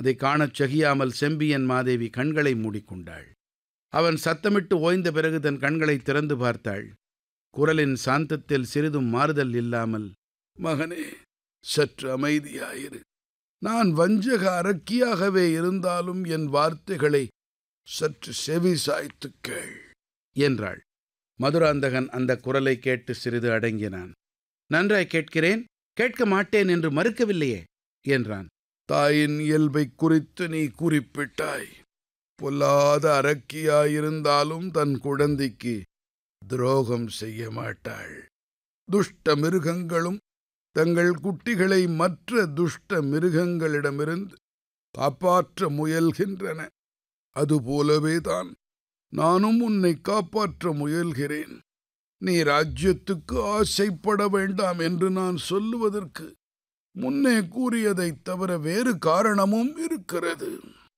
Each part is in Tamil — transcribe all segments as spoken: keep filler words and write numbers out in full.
அதை காணச் சகியாமல் செம்பியன் மாதேவி கண்களை மூடிக்கொண்டாள். அவன் சத்தமிட்டு ஓய்ந்த பிறகு தன் கண்களை திறந்து பார்த்தாள். குரலின் சாந்தத்தில் சிறிதும் மாறுதல் இல்லாமல், மகனே, சற்று அமைதியாயிரு. நான் வஞ்சக அரக்கியாகவே இருந்தாலும் என் வார்த்தைகளை சற்று செவி சாய்த்துக் கேள் என்றாள். மதுராந்தகன் அந்த குரலை கேட்டு சிறிது அடங்கினான். நன்றாய் கேட்கிறேன், கேட்க மாட்டேன் என்று மறுக்கவில்லையே என்றான். தாயின் இயல்பை குறித்து நீ குறிப்பிட்டாய். பொல்லாத அரக்கியாயிருந்தாலும் தன் குழந்தைக்கு துரோகம் செய்ய மாட்டாள். துஷ்ட மிருகங்களும் தங்கள் குட்டிகளை மற்ற துஷ்ட மிருகங்களிடமிருந்து காப்பாற்ற முயல்கின்றன. அதுபோலவேதான் நானும் உன்னை காப்பாற்ற முயல்கிறேன். நீ ராஜ்யத்துக்கு ஆசைப்பட வேண்டாம் என்று நான் சொல்லுவதற்கு முன்னே கூறியதைத் தவிர வேறு காரணமும் இருக்கிறது.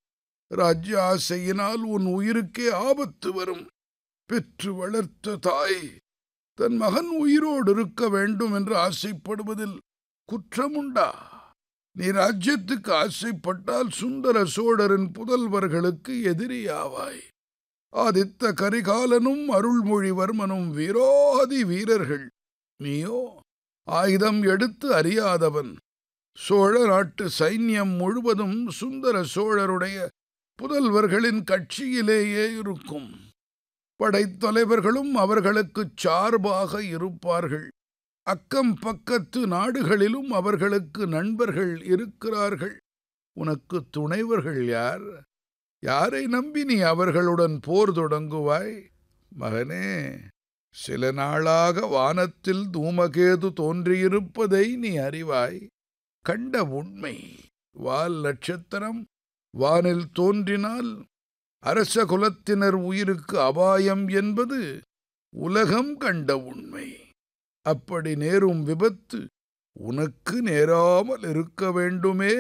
ராஜ்ய ஆசையினால் உன் உயிருக்கே ஆபத்து வரும். பெற்று வளர்த்த தாய் தன் மகன் உயிரோடு இருக்க வேண்டும் என்று ஆசைப்படுவதில் குற்றமுண்டா? நீ ராஜ்யத்துக்கு ஆசைப்பட்டால் சுந்தர சோழரின் புதல்வர்களுக்கு எதிரியாவாய். ஆதித்த கரிகாலனும் அருள்மொழிவர்மனும் வீரோதி வீரர்கள். நீயோ ஆயுதம் எடுத்து அறியாதவன். சோழ நாட்டு சைன்யம் முழுவதும் சுந்தர சோழருடைய புதல்வர்களின் கட்சியிலேயே இருக்கும். படைத்தலைவர்களும் அவர்களுக்குச் சார்பாக இருப்பார்கள். அக்கம் பக்கத்து நாடுகளிலும் அவர்களுக்கு நண்பர்கள் இருக்கிறார்கள். உனக்கு துணைவர்கள் யார்? யாரை நம்பி நீ அவர்களுடன் போர் தொடங்குவாய்? மகனே, சில நாளாக வானத்தில் தூமகேது தோன்றியிருப்பதை நீ அறிவாய். கண்ட உண்மை. வால் நட்சத்திரம் வானில் தோன்றினால் அரச குலத்தினர் உயிருக்கு அபாயம் என்பது உலகம் கண்ட உண்மை. அப்படி நேரும் விபத்து உனக்கு நேராமல் இருக்க வேண்டுமே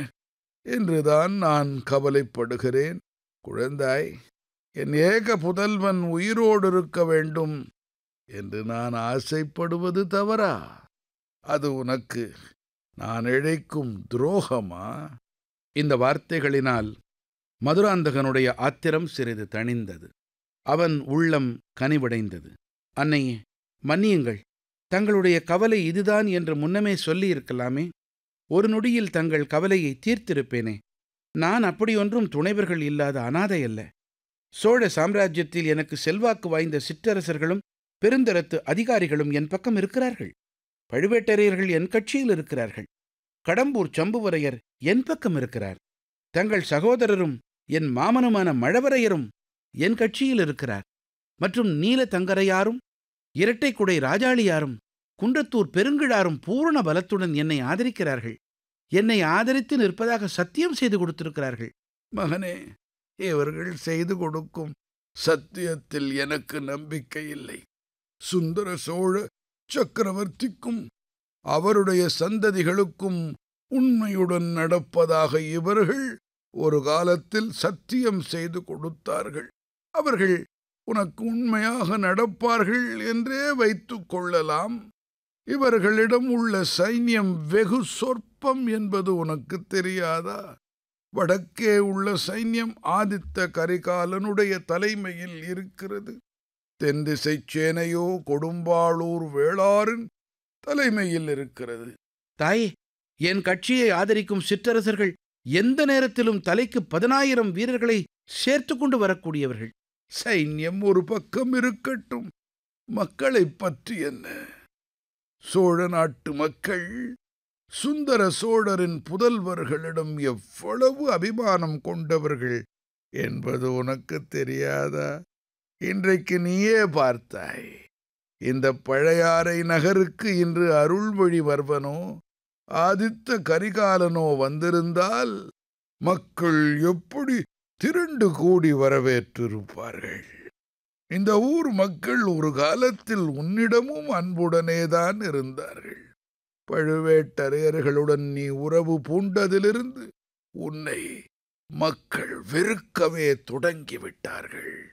என்றுதான் நான் கவலைப்படுகிறேன். குழந்தாய், என் ஏக புதல்வன் உயிரோடு இருக்க வேண்டும் என்று நான் ஆசைப்படுவது தவறா? அது உனக்கு நான் இழைக்கும் துரோகமா? இந்த வார்த்தைகளினால் மதுராந்தகனுடைய ஆத்திரம் சிறிது தணிந்தது. அவன் உள்ளம் கனிவடைந்தது. அன்னையே, மன்னியுங்கள். தங்களுடைய கவலை இதுதான் என்று முன்னமே சொல்லியிருக்கலாமே. ஒரு நொடியில் தங்கள் கவலையை தீர்த்திருப்பேனே. நான் அப்படியொன்றும் துணைவர்கள் இல்லாத அனாதை அல்ல. சோழ சாம்ராஜ்யத்தில் எனக்கு செல்வாக்கு வாய்ந்த சிற்றரசர்களும் பெருந்தரத்து அதிகாரிகளும் என் பக்கம் இருக்கிறார்கள். பழுவேட்டரையர்கள் என் கட்சியில் இருக்கிறார்கள். கடம்பூர் சம்புவரையர் என் பக்கம் இருக்கிறார். தங்கள் சகோதரரும் என் மாமனுமான மழவரையரும் என் கட்சியில் இருக்கிறார். மற்றும் நீல தங்கரையாரும் இரட்டைக்குடை ராஜாளியாரும் குன்றத்தூர் பெருங்கிழாரும் பூரண பலத்துடன் என்னை ஆதரிக்கிறார்கள். என்னை ஆதரித்து நிற்பதாக சத்தியம் செய்து கொடுத்திருக்கிறார்கள். மகனே, இவர்கள் செய்து கொடுக்கும் சத்தியத்தில் எனக்கு நம்பிக்கை இல்லை. சுந்தர சோழ சக்கரவர்த்திக்கும் அவருடைய சந்ததிகளுக்கும் உண்மையுடன் நடப்பதாக இவர்கள் ஒரு காலத்தில் சத்தியம் செய்து கொடுத்தார்கள். அவர்கள் உனக்கு உண்மையாக நடப்பார்கள் என்றே வைத்துக் கொள்ளலாம். இவர்களிடம் உள்ள சைன்யம் வெகு சொற்பம் என்பது உனக்கு தெரியாதா? வடக்கே உள்ள சைன்யம் ஆதித்த கரிகாலனுடைய தலைமையில் இருக்கிறது. தென் திசை சேனையோ கொடும்பாளூர் வேளாரின் தலைமையில் இருக்கிறது. தாயே, என் கட்சியை ஆதரிக்கும் சிற்றரசர்கள் எந்த நேரத்திலும் தலைக்கு பதினாயிரம் வீரர்களை சேர்த்து கொண்டு வரக்கூடியவர்கள். சைன்யம் ஒரு பக்கம் இருக்கட்டும், மக்களை பற்றி என்ன? சோழ நாட்டு மக்கள் சுந்தர சோழரின் புதல்வர்களிடம் எவ்வளவு அபிமானம் கொண்டவர்கள் என்பது உனக்கு தெரியாதா? இன்றைக்கு நீயே பார்த்தாய். இந்த பழையாறை நகருக்கு இன்று அருள்மொழிவர்மனோ ஆதித்த கரிகாலனோ வந்திருந்தால் மக்கள் எப்படி திரண்டு கூடி வரவேற்றிருப்பார்கள். இந்த ஊர் மக்கள் ஒரு காலத்தில் உன்னிடமும் அன்புடனேதான் இருந்தார்கள். பழுவேட்டரையர்களுடன் நீ உறவு பூண்டதிலிருந்து உன்னை மக்கள் வெறுக்கவே தொடங்கிவிட்டார்கள்.